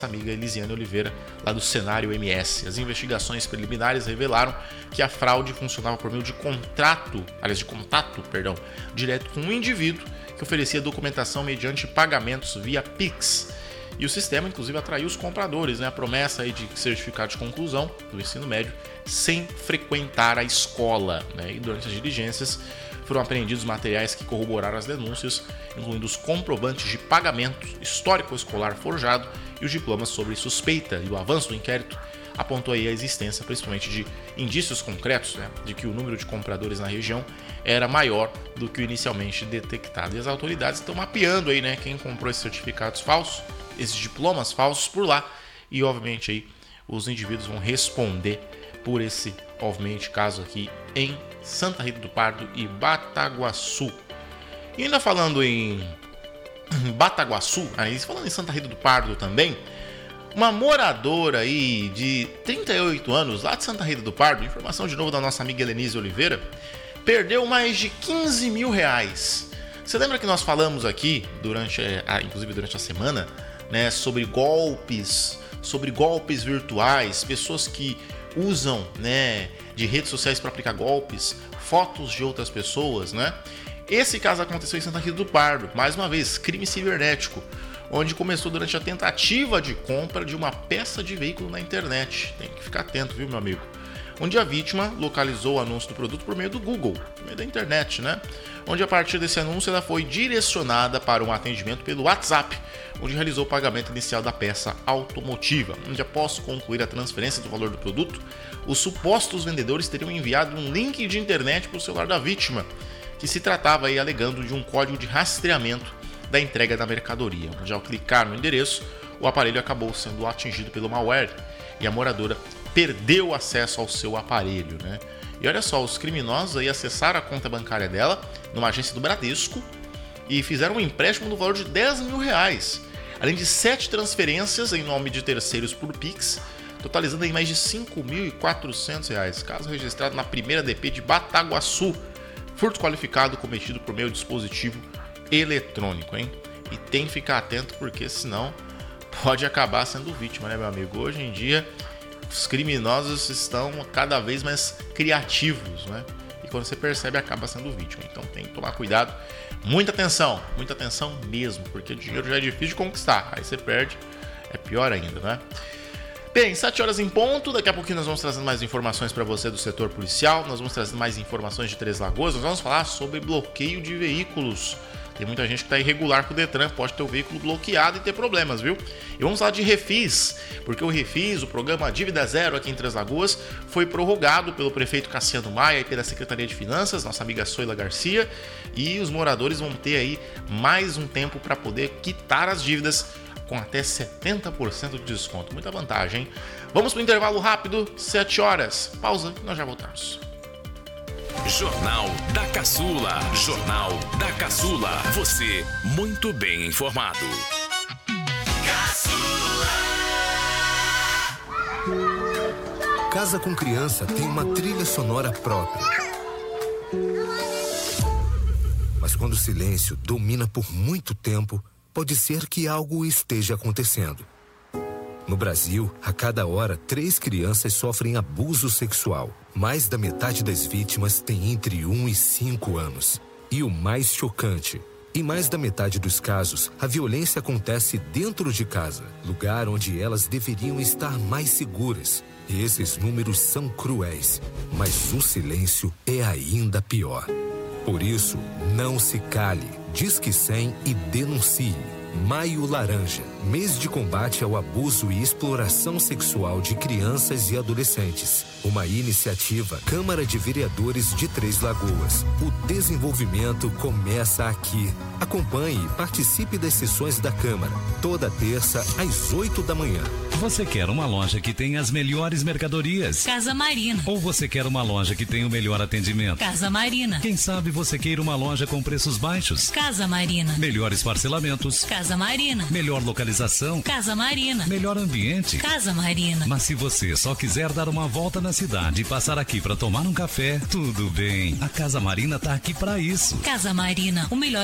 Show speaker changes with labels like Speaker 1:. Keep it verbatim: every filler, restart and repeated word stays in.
Speaker 1: amiga Elisiane Oliveira, lá do Cenário M S. As investigações preliminares revelaram que a fraude funcionava por meio de contrato, aliás, de contato, perdão, direto com um indivíduo que oferecia documentação mediante pagamentos via Pix. E o sistema, inclusive, atraiu os compradores, né? A promessa aí de certificado de conclusão do ensino médio sem frequentar a escola, né? E durante as diligências foram apreendidos materiais que corroboraram as denúncias, incluindo os comprovantes de pagamento, histórico escolar forjado e os diplomas sobre suspeita. E o avanço do inquérito apontou aí a existência, principalmente, de indícios concretos, né, de que o número de compradores na região era maior do que o inicialmente detectado. E as autoridades estão mapeando aí, né, quem comprou esses certificados falsos, esses diplomas falsos por lá, e obviamente aí os indivíduos vão responder por esse, obviamente, caso aqui em Santa Rita do Pardo e Bataguaçu. E ainda falando em Bataguaçu, aí falando em Santa Rita do Pardo também, uma moradora aí de trinta e oito anos, lá de Santa Rita do Pardo, informação de novo da nossa amiga Helenise Oliveira, perdeu mais de quinze mil reais. Você lembra que nós falamos aqui, durante, inclusive durante a semana, né, sobre golpes, sobre golpes virtuais, pessoas que usam, né, de redes sociais para aplicar golpes, fotos de outras pessoas, né? Esse caso aconteceu em Santa Rita do Pardo, mais uma vez, crime cibernético, onde começou durante a tentativa de compra de uma peça de veículo na internet. Tem que ficar atento, viu, meu amigo? Onde a vítima localizou o anúncio do produto por meio do Google, por meio da internet, né? Onde a partir desse anúncio ela foi direcionada para um atendimento pelo WhatsApp, onde realizou o pagamento inicial da peça automotiva, onde após concluir a transferência do valor do produto, os supostos vendedores teriam enviado um link de internet para o celular da vítima, que se tratava aí alegando de um código de rastreamento da entrega da mercadoria, onde ao clicar no endereço, o aparelho acabou sendo atingido pelo malware e a moradora perdeu o acesso ao seu aparelho, né? E olha só, os criminosos aí acessaram a conta bancária dela numa agência do Bradesco e fizeram um empréstimo no valor de dez mil reais, além de sete transferências em nome de terceiros por Pix, totalizando aí mais de cinco mil e quatrocentos reais. Caso registrado na primeira D P de Bataguaçu, furto qualificado cometido por meio de dispositivo eletrônico, hein? E tem que ficar atento porque senão pode acabar sendo vítima, né, meu amigo? Hoje em dia os criminosos estão cada vez mais criativos, né? E quando você percebe, acaba sendo vítima. Então tem que tomar cuidado, muita atenção, muita atenção mesmo, porque o dinheiro já é difícil de conquistar, aí você perde, é pior ainda, né? Bem, sete horas em ponto, daqui a pouquinho nós vamos trazendo mais informações para você do setor policial, nós vamos trazendo mais informações de Três Lagoas, nós vamos falar sobre bloqueio de veículos. Tem muita gente que está irregular com o Detran, pode ter o veículo bloqueado e ter problemas, viu? E vamos falar de Refis, porque o Refis, o programa Dívida Zero aqui em Três Lagoas, foi prorrogado pelo prefeito Cassiano Maia e pela Secretaria de Finanças, nossa amiga Soila Garcia, e os moradores vão ter aí mais um tempo para poder quitar as dívidas com até setenta por cento de desconto. Muita vantagem, hein? Vamos para o intervalo rápido, sete horas. Pausa e nós já voltamos.
Speaker 2: Jornal da Caçula. Jornal da Caçula. Você muito bem informado.
Speaker 3: Caçula. Casa com Criança tem uma trilha sonora própria. Mas quando o silêncio domina por muito tempo, pode ser que algo esteja acontecendo. No Brasil, a cada hora, três crianças sofrem abuso sexual. Mais da metade das vítimas tem entre um e cinco anos. E o mais chocante, em mais da metade dos casos, a violência acontece dentro de casa, lugar onde elas deveriam estar mais seguras. E esses números são cruéis, mas o silêncio é ainda pior. Por isso, não se cale, disque cem e denuncie. Maio Laranja, mês de combate ao abuso e exploração sexual de crianças e adolescentes. Uma iniciativa Câmara de Vereadores de Três Lagoas. O desenvolvimento começa aqui. Acompanhe e participe das sessões da Câmara, toda terça às oito da manhã.
Speaker 4: Você quer uma loja que tenha as melhores mercadorias?
Speaker 5: Casa Marina.
Speaker 4: Ou você quer uma loja que tenha o melhor atendimento?
Speaker 5: Casa Marina.
Speaker 4: Quem sabe você queira uma loja com preços baixos?
Speaker 5: Casa Marina.
Speaker 4: Melhores parcelamentos?
Speaker 5: Casa Marina.
Speaker 4: Melhor localização?
Speaker 5: Casa Marina.
Speaker 4: Melhor ambiente?
Speaker 5: Casa Marina.
Speaker 4: Mas se você só quiser dar uma volta na cidade e passar aqui para tomar um café, tudo bem. A Casa Marina tá aqui para isso.
Speaker 5: Casa Marina, o melhor